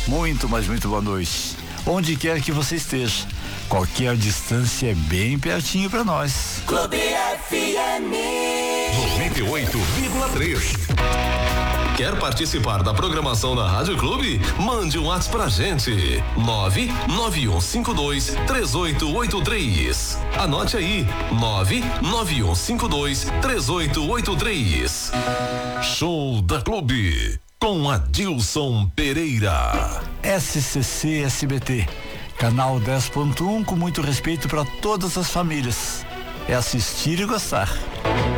muito, mas muito boa noite. Onde quer que você esteja, qualquer distância é bem pertinho para nós. Clube FM 98,3. Quer participar da programação da Rádio Clube? Mande um WhatsApp pra gente. 991523883. Anote aí. 991523883. Show da Clube com Adilson Pereira. SCC SBT, canal 10.1, com muito respeito para todas as famílias. É assistir e gostar.